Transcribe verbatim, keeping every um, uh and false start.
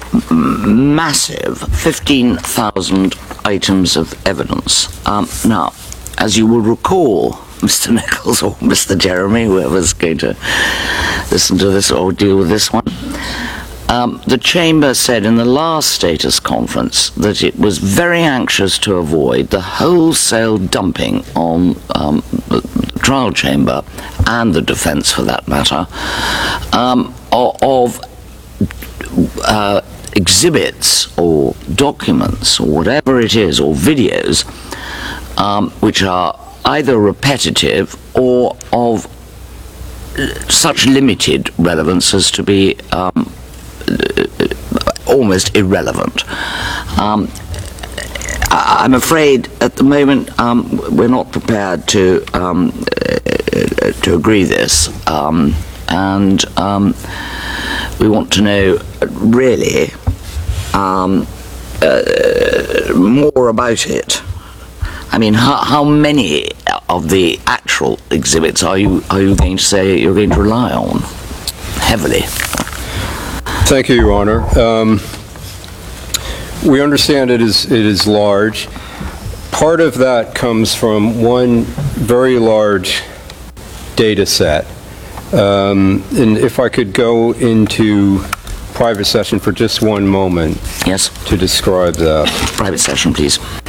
m- massive fifteen thousand items of evidence. Um, now, as you will recall, Mister Nichols or Mister Jeremy, whoever's going to listen to this or deal with this one, um, the Chamber said in the last status conference that it was very anxious to avoid the wholesale dumping on um, the trial chamber and the defence, for that matter, um, of uh, exhibits or documents or whatever it is, or videos, um, which are either repetitive or of such limited relevance as to be um, almost irrelevant. Um, I- I'm afraid at the moment um, we're not prepared to um, uh, to agree this, um, and um, we want to know really um, uh, more about it. I mean, how, how many of the actual exhibits are you are you going to say you're going to rely on heavily? Thank you, Your Honor. Um, we understand it is it is large. Part of that comes from one very large data set. Um, and if I could go into private session for just one moment. Yes. To describe that. Private session, please.